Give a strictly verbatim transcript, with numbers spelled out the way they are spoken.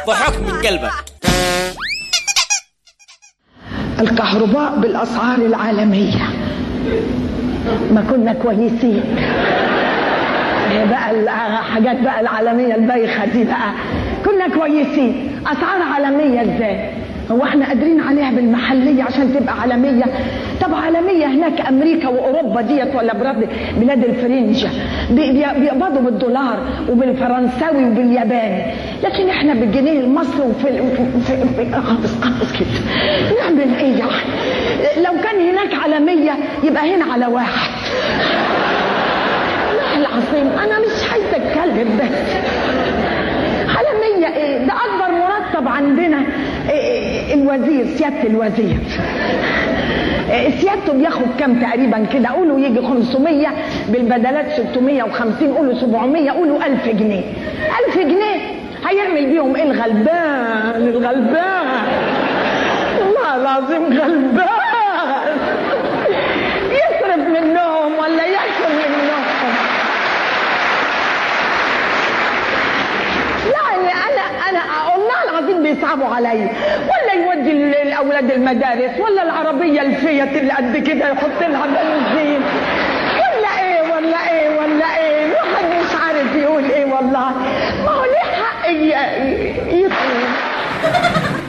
بحكم قلبك. الكهرباء بالأسعار العالمية، ما كنا كويسين بقى الحاجات بقى العالمية البايخة دي بقى كنا كويسين. أسعار عالمية ازاي؟ هو احنا قادرين عليها بالمحلية عشان تبقى عالمية؟ طب عالمية هناك أمريكا وأوروبا ديت ولا بلاد الفرنجة بيقبضوا بالدولار وبالفرنساوي وبالياباني، لكن احنا بالجنيه المصري وفي قصص قصص كده. نعمل ايه يعني؟ لو كان هناك عالمية يبقى هنا على واحد. والله العظيم أنا مش عايزة أتكلم بس. عالمية ايه؟ ده أكبر مرتب عندنا إيه؟ الوزير، سيادة الوزير سيادته بياخد كام تقريبا كده؟ قولوا يجي خمسمية بالبدلات، ستمية وخمسين، قولوا سبعمية، قولوا ألف جنيه. ألف جنيه هيعمل بيهم ايه الغلبان؟ الغلبان والله العظيم غلبان، يصرف منهم ولا ياكل منهم. يعني انا انا والله العظيم بيصعبوا عليا، ولا يودي الاولاد المدارس، ولا العربيه الفيت اللي قد كده يحط لها بنزين، ولا ايه ولا ايه ولا ايه. الواحد مش عارف يقول ايه والله. ما هو ليه حق يطلب.